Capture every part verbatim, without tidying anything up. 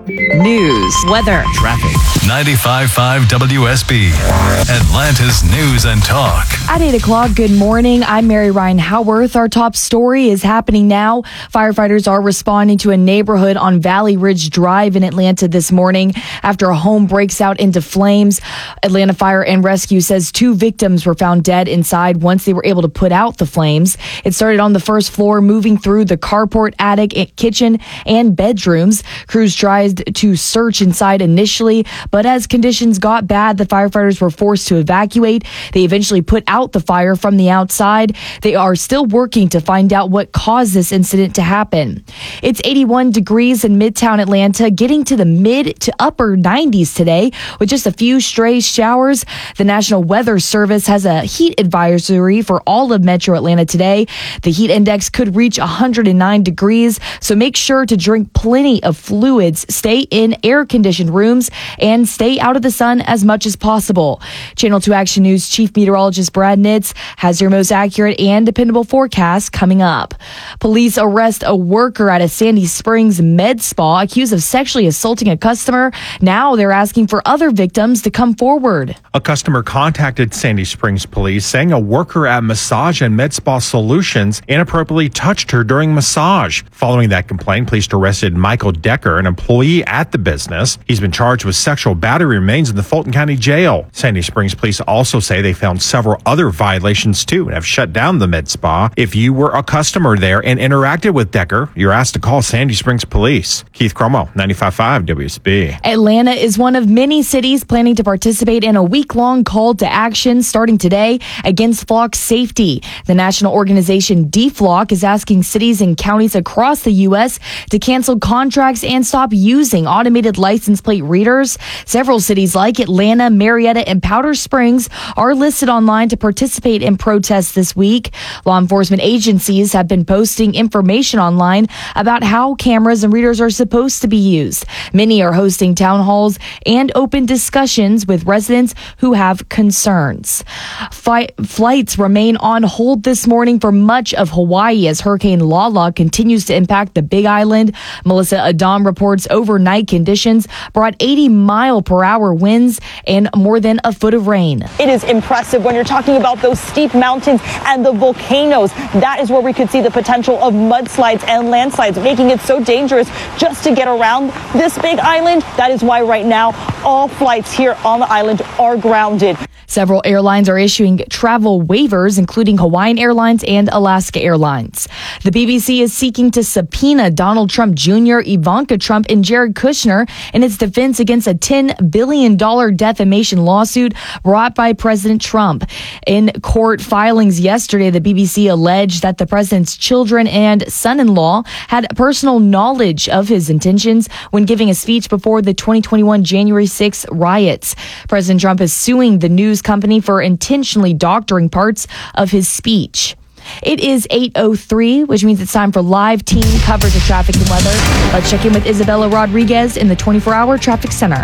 News, weather, traffic. ninety-five point five W S B, Atlanta's News and Talk. At eight o'clock, good morning. I'm Mary Ryan Howarth. Our top story is happening now. Firefighters are responding to a neighborhood on Valley Ridge Drive in Atlanta this morning after a home breaks out into flames. Atlanta Fire and Rescue says two victims were found dead inside once they were able to put out the flames. It started on the first floor, moving through the carport, attic, kitchen, and bedrooms. Crews tried to search inside initially, but as conditions got bad, the firefighters were forced to evacuate. They eventually put out the fire from the outside. They are still working to find out what caused this incident to happen. It's eighty-one degrees in Midtown Atlanta, getting to the mid to upper nineties today with just a few stray showers. The National Weather Service has a heat advisory for all of Metro Atlanta today. The heat index could reach one hundred nine degrees, so make sure to drink plenty of fluids, stay in air-conditioned rooms, and stay out of the sun as much as possible. Channel two Action News Chief Meteorologist Brad Nitz has your most accurate and dependable forecast coming up. Police arrest a worker at a Sandy Springs med spa accused of sexually assaulting a customer. Now they're asking for other victims to come forward. A customer contacted Sandy Springs police saying a worker at Massage and Med Spa Solutions inappropriately touched her during massage. Following that complaint, police arrested Michael Decker, an employee at the business. He's been charged with sexual battery, remains in the Fulton County Jail. Sandy Springs police also say they found several other violations too and have shut down the med spa. If you were a customer there and interacted with Decker, you're asked to call Sandy Springs Police. Keith Cromo, ninety-five point five W S B. Atlanta is one of many cities planning to participate in a week-long call to action starting today against flock safety. The national organization D Flock is asking cities and counties across the U S to cancel contracts and stop using automated license plate readers. Several cities like Atlanta, Marietta, and Powder Springs are listed online to participate in protests this week. Law enforcement agencies have been posting information online about how cameras and readers are supposed to be used. Many are hosting town halls and open discussions with residents who have concerns. Fi- flights remain on hold this morning for much of Hawaii as Hurricane Lala continues to impact the Big Island. Melissa Adam reports overnight conditions brought eighty mile per hour winds and more than a foot of rain. It is impressive when you're talking about those steep mountains and the volcanoes. That is where we could see the potential of mudslides and landslides, making it so dangerous just to get around this Big Island. That is why right now all flights here on the island are grounded. Several airlines are issuing travel waivers, including Hawaiian Airlines and Alaska Airlines. The B B C is seeking to subpoena Donald Trump Junior, Ivanka Trump, and Jared Kushner in its defense against a ten billion dollars defamation lawsuit brought by President Trump. In court filings yesterday, the B B C alleged that the president's children and son-in-law had personal knowledge of his intentions when giving a speech before the twenty twenty-one January sixth riots. President Trump is suing the news company for intentionally doctoring parts of his speech. It is eight oh three, which means it's time for live team coverage of traffic and weather. Let's check in with Isabella Rodriguez in the twenty-four hour traffic center.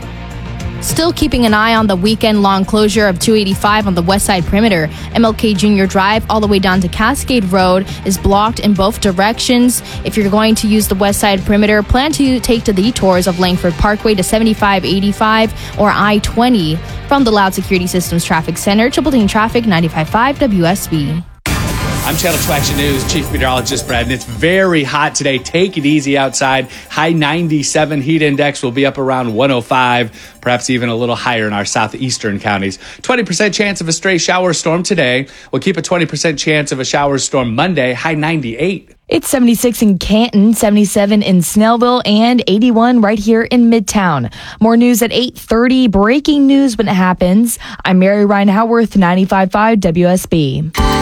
Still keeping an eye on the weekend-long closure of two eighty-five on the west side perimeter. M L K Junior Drive all the way down to Cascade Road is blocked in both directions. If you're going to use the west side perimeter, plan to take the detours of Langford Parkway to seventy-five eighty-five or I twenty. From the Loud Security Systems Traffic Center, Triple Team Traffic, ninety-five point five W S B. I'm Channel two Action News Chief Meteorologist Brad, and it's very hot today. Take it easy outside. High ninety-seven, heat index will be up around one oh five, perhaps even a little higher in our southeastern counties. twenty percent chance of a stray shower storm today. We'll keep a twenty percent chance of a shower storm Monday, high ninety-eight. It's seventy-six in Canton, seventy-seven in Snellville, and eighty-one right here in Midtown. More news at eight thirty. Breaking news when it happens. I'm Mary Ryan Howarth, ninety-five point five W S B.